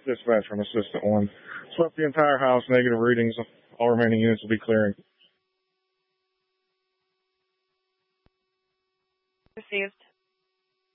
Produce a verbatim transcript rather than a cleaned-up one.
Dispatch from Assistant one. Swept the entire house, negative readings. All remaining units will be clearing. Received.